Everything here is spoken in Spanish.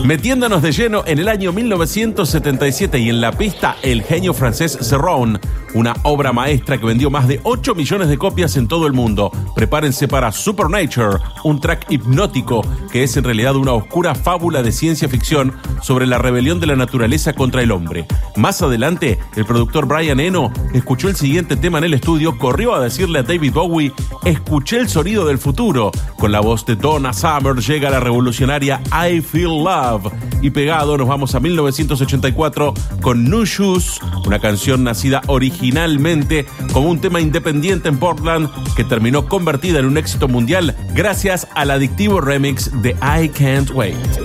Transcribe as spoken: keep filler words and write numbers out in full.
Metiéndonos de lleno en el año mil novecientos setenta y siete y en la pista El genio francés Cerrone, una obra maestra que vendió más de ocho millones de copias en todo el mundo. Prepárense para Supernature, un track hipnótico que es en realidad una oscura fábula de ciencia ficción sobre la rebelión de la naturaleza contra el hombre. Más adelante, el productor Brian Eno escuchó el siguiente tema en el estudio, corrió a decirle a David Bowie: escuché el sonido del futuro. Con la voz de Donna Summer llega la revolucionaria I Feel Love. Y pegado nos vamos a mil novecientos ochenta y cuatro con New Shoes, una canción nacida originalmente como un tema independiente en Portland que terminó convertida en un éxito mundial gracias al adictivo remix de I Can't Wait.